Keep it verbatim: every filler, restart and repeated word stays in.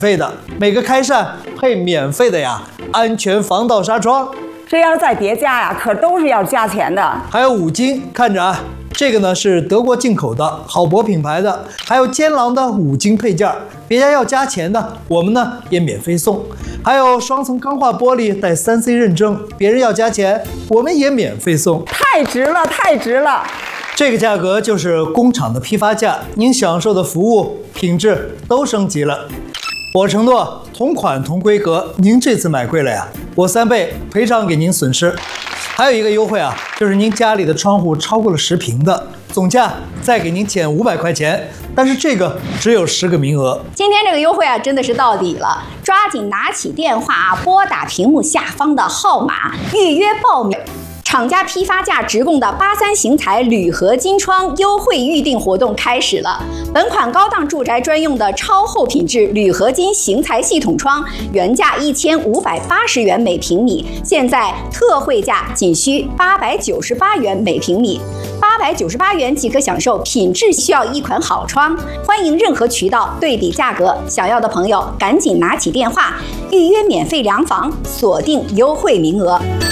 费的，每个开扇配免费的呀，安全防盗纱窗。 这要是在别家呀，可都是要加钱的。 还有五金，看着啊，这个呢是德国进口的，好博品牌的，还有坚狼的五金配件，别家要加钱的，我们呢也免费送。还有双层钢化玻璃带 三 C 认证，别人要加钱，我们也免费送。 太值了，太值了！ 这个价格就是工厂的批发价，您享受的服务品质都升级了。我承诺，同款同规格，您这次买贵了呀，我三倍赔偿给您损失。还有一个优惠啊，就是您家里的窗户超过了十平的，总价再给您减五百块钱，但是这个只有十个名额。 今天这个优惠啊，真的是到底了，抓紧拿起电话啊，拨打屏幕下方的号码预约报名。厂家批发价直供的八三型材铝合金窗优惠预定活动开始了。本款高档住宅专用的超厚品质铝合金型材系统窗，原价一千五百八十元每平米，现在特惠价仅需八百九十八元每平米。八百九十八元即可享受品质需要一款好窗。欢迎任何渠道对比价格，想要的朋友赶紧拿起电话预约免费量房，锁定优惠名额。